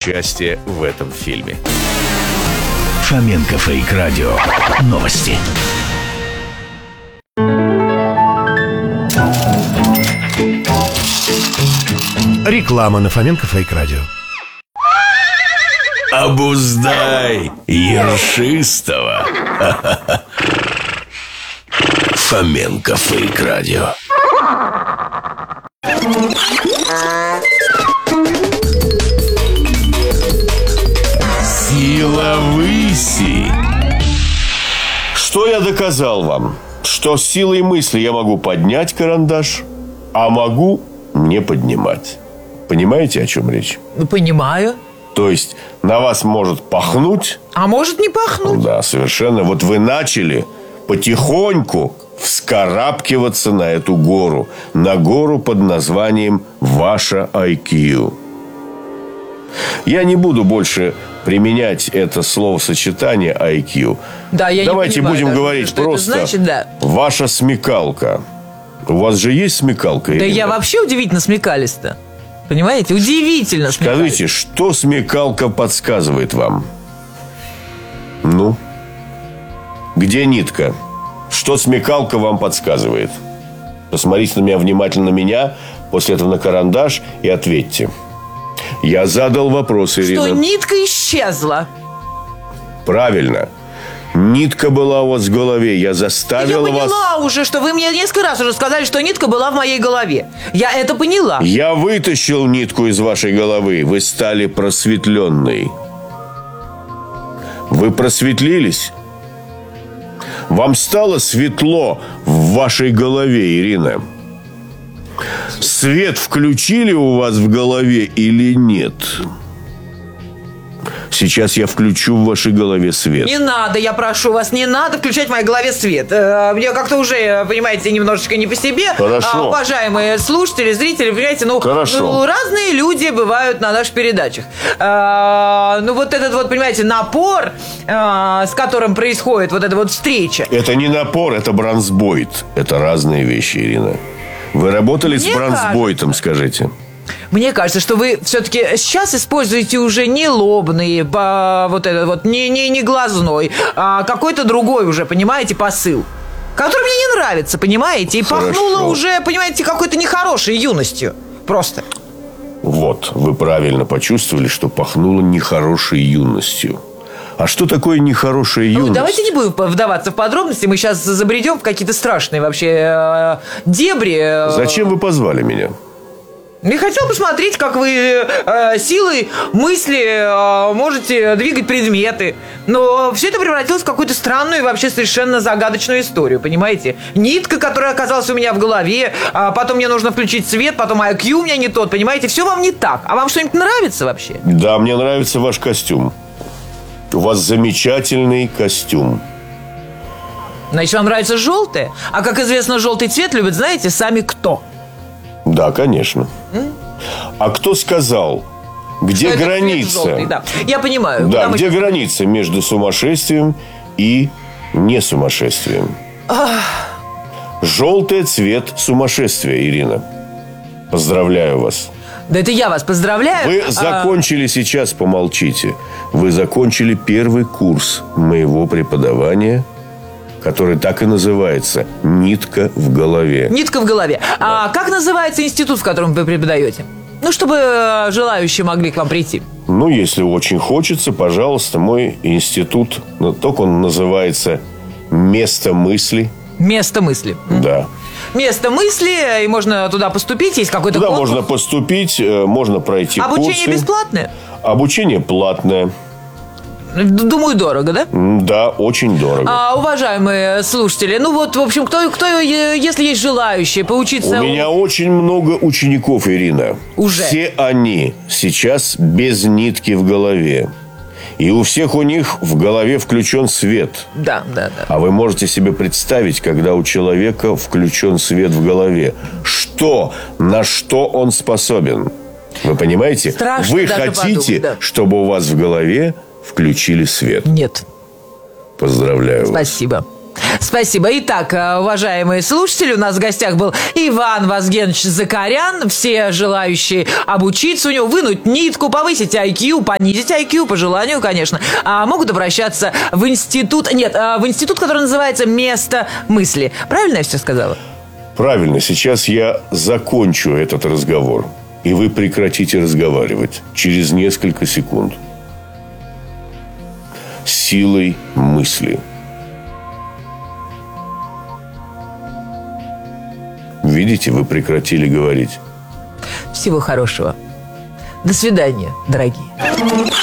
участие в этом фильме. Фоменко Фейк Радио. Новости. Реклама на Фоменко Фейк Радио. Обуздай ершистого. Фоменко Фейк Радио. Сила выси. Что я доказал вам? Что с силой мысли я могу поднять карандаш, а могу не поднимать. Понимаете, о чем речь? Ну, понимаю. То есть на вас может пахнуть. А может не пахнуть. Да, совершенно. Вот вы начали потихоньку вскарабкиваться на эту гору. На гору под названием «Ваша IQ». Я не буду больше применять это словосочетание IQ. Да, я Давайте не понимаю, будем даже, говорить что просто это значит, да. «Ваша смекалка». У вас же есть смекалка? Да Ирина? я вообще удивительно смекалиста. Понимаете? Удивительно смекалиста. Скажите, что смекалка подсказывает вам? Ну? Где нитка? Что смекалка вам подсказывает? Посмотрите на меня внимательно, после этого на карандаш и ответьте. Я задал вопрос, Ирина. Что нитка исчезла. Правильно. Нитка была у вас в голове. Я заставил вас... Я поняла уже, что вы мне несколько раз уже сказали, что нитка была в моей голове. Я это поняла. Я вытащил нитку из вашей головы. Вы стали просветленной. Вы просветлились? Вам стало светло в вашей голове, Ирина? Свет включили у вас в голове или нет? Сейчас я включу в вашей голове свет. Не надо, я прошу вас, не надо включать в моей голове свет. Мне как-то уже, понимаете, немножечко не по себе. Хорошо. Уважаемые слушатели, зрители, понимаете, Хорошо. разные люди бывают на наших передачах. Вот этот вот, понимаете, напор, с которым происходит вот эта вот встреча. Это не напор, это бронзбойт. Это разные вещи, Ирина. Вы работали с бронзбойтом, скажите? Мне кажется, что вы все-таки сейчас используете уже не лобный, вот этот вот, не глазной, а какой-то другой уже, понимаете, посыл, который мне не нравится, понимаете, и пахнуло уже, понимаете, какой-то нехорошей юностью. Просто. Вот, вы правильно почувствовали, что пахнуло нехорошей юностью. А что такое нехорошая юность? Давайте не будем вдаваться в подробности. Мы сейчас забредем в какие-то страшные вообще дебри. Зачем вы позвали меня? Я хотел посмотреть, как вы силой мысли можете двигать предметы. Но все это превратилось в какую-то странную и вообще совершенно загадочную историю, понимаете? Нитка, которая оказалась у меня в голове, потом мне нужно включить свет, потом IQ у меня не тот, понимаете? Все вам не так. А вам что-нибудь нравится вообще? Да, мне нравится ваш костюм. У вас замечательный костюм. Значит, вам нравится желтое? А как известно, желтый цвет любят, знаете, сами кто? Да, конечно. А кто сказал, где граница? Желтый, да. Я понимаю. Да, где граница между сумасшествием и несумасшествием? Желтый цвет сумасшествия, Ирина. Поздравляю вас. Да это я вас поздравляю. Вы закончили сейчас, помолчите. Вы закончили первый курс моего преподавания, который так и называется «Нитка в голове». Нитка в голове. Да. А как называется институт, в котором вы преподаете? Ну, чтобы желающие могли к вам прийти. Ну, если очень хочется, пожалуйста, мой институт, но только он называется «Место мысли». Место мысли. Да. Место мысли, и можно туда поступить, есть какой-то туда конкурс. Можно поступить, можно пройти Обучение курсы. бесплатное? Обучение платное. Думаю, дорого, да? Да, очень дорого. Уважаемые слушатели, в общем, кто, если есть желающие поучиться... У меня очень много учеников, Ирина. Уже? Все они сейчас без нитки в голове. И у всех у них в голове включен свет. Да. А вы можете себе представить, когда у человека включен свет в голове, на что он способен? Вы понимаете? Страшно вы даже хотите, подумать, да. чтобы у вас в голове включили свет? Нет. Поздравляю вас. Спасибо. Спасибо. Итак, уважаемые слушатели, у нас в гостях был Иван Вазгенович Закарян. Все желающие обучиться у него, вынуть нитку, повысить IQ, понизить IQ, по желанию, конечно, могут обращаться в институт... Нет, в институт, который называется «Место мысли». Правильно я все сказала? Правильно. Сейчас я закончу этот разговор. И вы прекратите разговаривать через несколько секунд. Силой мысли. Видите, вы прекратили говорить. Всего хорошего. До свидания, дорогие.